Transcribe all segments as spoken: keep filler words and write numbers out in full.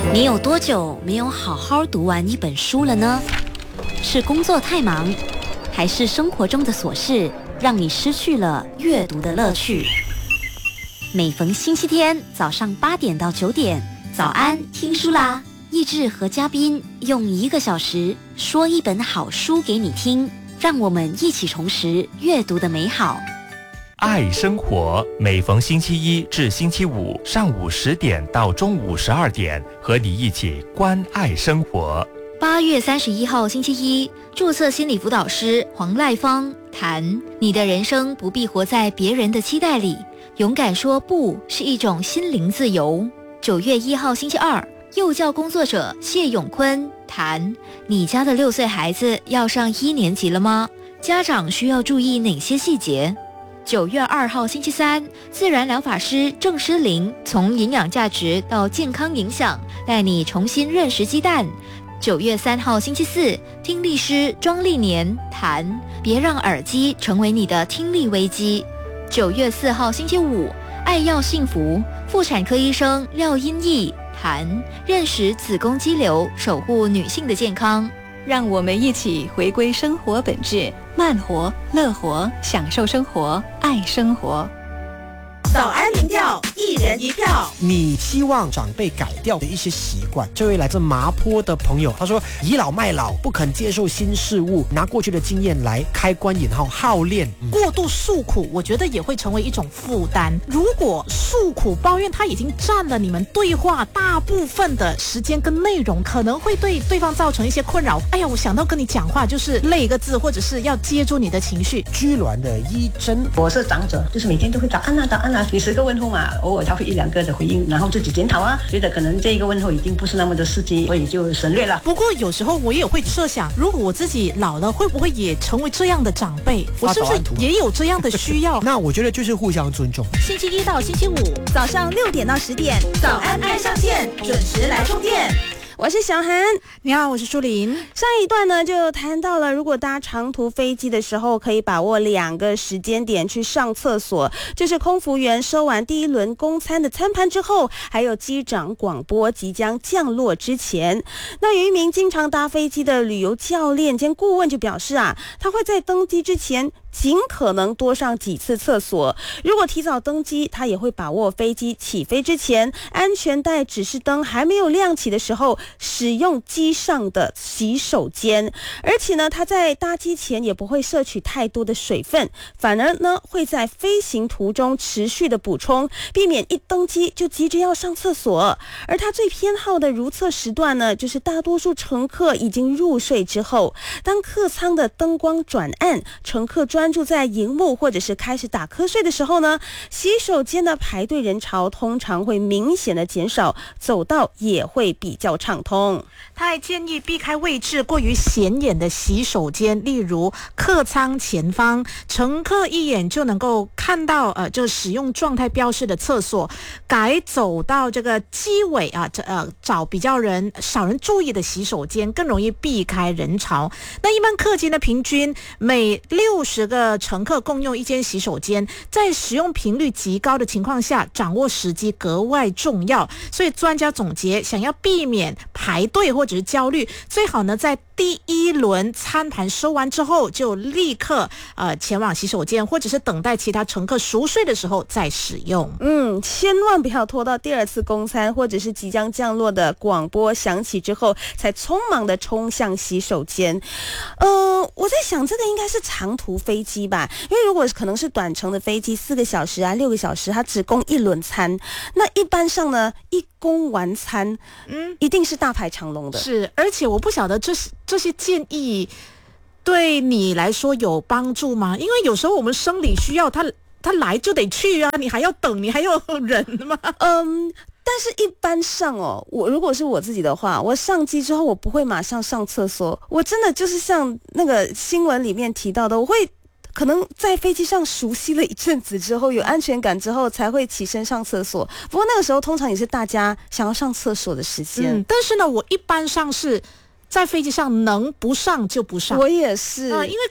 你有多久没有好好读完一本书了呢？是工作太忙，还是生活中的琐事让你失去了阅读的乐趣？每逢星期天早上八点到九点，早安听书啦！益智和嘉宾用一个小时说一本好书给你听，让我们一起重拾阅读的美好。 爱生活，每逢星期一至星期五上午十点到中午十二点，和你一起关爱生活。 八月三十一号星期一，注册心理辅导师黄赖芳谈：你的人生不必活在别人的期待里，勇敢说不是一种心灵自由。九月一号星期二，幼教工作者谢永坤谈：你家的六岁孩子要上一年级了吗？家长需要注意哪些细节？九月二号星期三，自然疗法师郑诗玲从营养价值到健康影响，带你重新认识鸡蛋。九月三号星期四，听力师庄丽年谈：别让耳机成为你的听力危机。九月四号星期五，爱要幸福妇产科医生廖英义谈：认识子宫肌瘤，守护女性的健康。 让我们一起回归生活本质，慢活、乐活，享受生活，爱生活。 早安民调，一人一票。 你希望长辈改掉的一些习惯。这位来自麻坡的朋友，他说倚老卖老，不肯接受新事物，拿过去的经验来开关引号耗练、 嗯、过度诉苦，我觉得也会成为一种负担。如果诉苦抱怨他已经占了你们对话大部分的时间跟内容，可能会对对方造成一些困扰。哎呀，我想到跟你讲话就是累一个字，或者是要接住你的情绪。 居銮的一真， 我是长者，就是每天都会早安啊早安啊，几十个问候嘛，偶尔他会一两个的回应，然后自己检讨啊，觉得可能这一个问候已经不是那么的刺激，所以就省略了。 不过有时候我也会设想，如果我自己老了，会不会也成为这样的长辈？我是不是也有这样的需要？ 那我觉得就是互相尊重。 星期一到星期五早上六点到十点，早安爱上线，准时来充电。 我是小涵， 你好，我是舒琳。 上一段呢就谈到了，如果搭长途飞机的时候，可以把握两个时间点去上厕所，就是空服员收完第一轮供餐的餐盘之后，还有机长广播即将降落之前。那有一名经常搭飞机的旅游教练兼顾问就表示啊，他会在登机之前尽可能多上几次厕所。如果提早登机，他也会把握飞机起飞之前，安全带指示灯还没有亮起的时候，使用机上的洗手间。而且呢，他在搭机前也不会摄取太多的水分，反而呢会在飞行途中持续的补充，避免一登机就急着要上厕所。而他最偏好的如厕时段呢，就是大多数乘客已经入睡之后，当客舱的灯光转暗，乘客专注在荧幕或者是开始打瞌睡的时候呢，洗手间的排队人潮通常会明显的减少，走道也会比较畅通。 他还建议避开位置过于显眼的洗手间，例如客舱前方，乘客一眼就能够看到呃，就使用状态标示的厕所，改走到这个机尾啊，呃，找比较人少人注意的洗手间，更容易避开人潮。那一般客机呢，平均每六十个乘客共用一间洗手间，在使用频率极高的情况下，掌握时机格外重要。所以专家总结，想要避免排队或者是焦虑，最好呢在第一轮餐盘收完之后，就立刻呃前往洗手间，或者是等待其他乘客熟睡的时候再使用。 嗯，千万不要拖到第二次供餐或者是即将降落的广播响起之后，才匆忙的冲向洗手间。呃，我在想这个应该是长途飞机吧，因为如果可能是短程的飞机，四个小时啊六个小时，它只供一轮餐，那一般上呢一供完餐，嗯，一定是大排长龙的。 是，而且我不晓得这这些建议对你来说有帮助吗？因为有时候我们生理需要，他他来就得去啊，你还要等，你还要忍吗？ 嗯。但是一般上哦，我如果是我自己的话，我上机之后我不会马上上厕所，我真的就是像那个新闻里面提到的，我会可能在飞机上熟悉了一阵子之后，有安全感之后才会起身上厕所。不过那个时候通常也是大家想要上厕所的时间。 嗯，但是呢，我一般上是在飞机上能不上就不上。 我也是， 呃、因为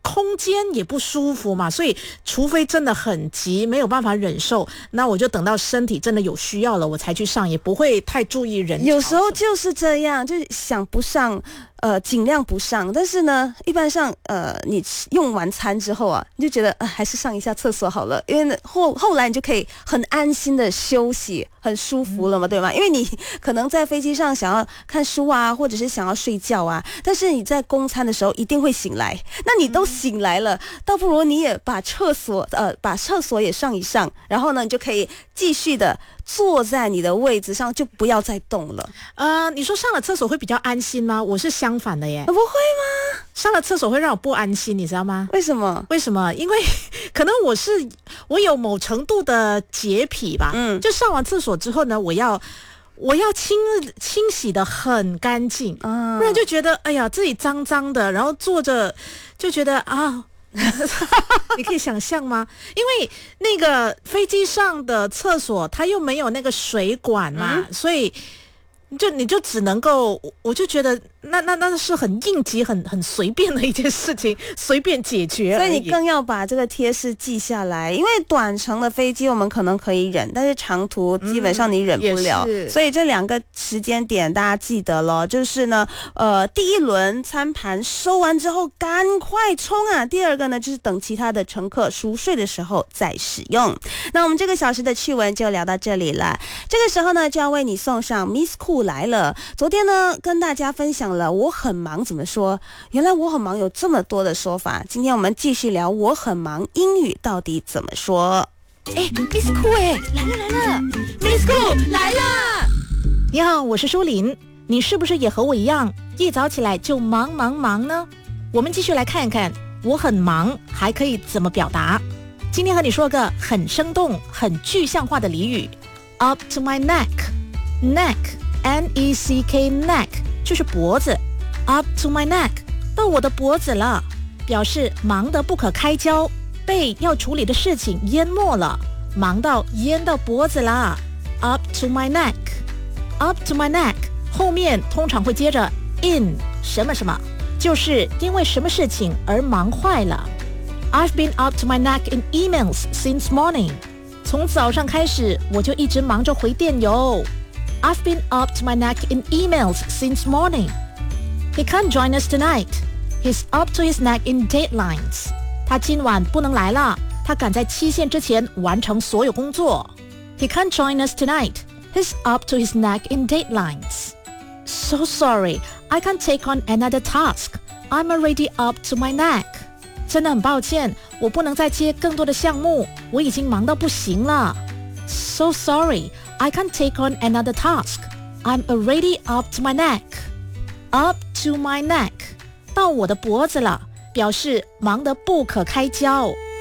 空间也不舒服嘛，所以除非真的很急，没有办法忍受，那我就等到身体真的有需要了，我才去上，也不会太注意人潮。 有时候就是这样，就是想不上。呃，尽量不上，但是呢，一般上，呃，你用完餐之后啊，你就觉得，呃，还是上一下厕所好了，因为后后来你就可以很安心的休息，很舒服了嘛，对吗？因为你可能在飞机上想要看书啊，或者是想要睡觉啊，但是你在公餐的时候一定会醒来，那你都醒来了，倒不如你也把厕所，呃，把厕所也上一上，然后呢，你就可以继续的坐在你的位置上，就不要再动了。 呃，你说上了厕所会比较安心吗？我是相反的耶。 不会吗？ 上了厕所会让我不安心，你知道吗？ 为什么？ 为什么？因为可能我是我有某程度的洁癖吧。嗯，就上完厕所之后呢，我要我要清清洗的很干净，嗯，不然就觉得哎呀自己脏脏的，然后坐着就觉得啊。你可以想象吗？因为那个飞机上的厕所它又没有那个水管嘛，嗯，所以就你就只能够，我就觉得那那那是很应急、很很随便的一件事情，随便解决。 所以你更要把这个贴士记下来，因为短程的飞机我们可能可以忍，但是长途基本上你忍不了。嗯，所以这两个时间点大家记得咯，就是呢，呃，第一轮餐盘收完之后赶快冲啊，第二个呢就是等其他的乘客熟睡的时候再使用。那我们这个小时的趣闻就聊到这里了，这个时候呢就要为你送上 Miss Cool来了。昨天呢跟大家分享了我很忙怎么说，原来我很忙有这么多的说法，今天我们继续聊我很忙英语到底怎么说。 哎 Miss Cool 哎，来了来了 Miss Cool 来了。 你好，我是舒琳，你是不是也和我一样一早起来就忙忙忙呢？我们继续来看一看我很忙还可以怎么表达。今天和你说个很生动很具象化的俚语 Up to my neck。 Neck N E C K neck 就是脖子， Up to my neck 到我的脖子了，表示忙得不可开交，被要处理的事情淹没了，忙到淹到脖子了。 Up to my neck Up to my neck 后面通常会接着 in 什么什么，就是因为什么事情而忙坏了。 I've been up to my neck in emails since morning 从早上开始我就一直忙着回电邮。I've been up to my neck in emails since morning. He can't join us tonight. He's up to his neck in deadlines. 他今晚不能来了，他赶在期限之前完成所有工作。He can't join us tonight. He's up to his neck in deadlines. So sorry, I can't take on another task. I'm already up to my neck. 真的很抱歉，我不能再接更多的项目，我已经忙到不行了。So sorry, I can't take on another task. I'm already up to my neck. Up to my neck, 到我的脖子了，表示忙得不可开交。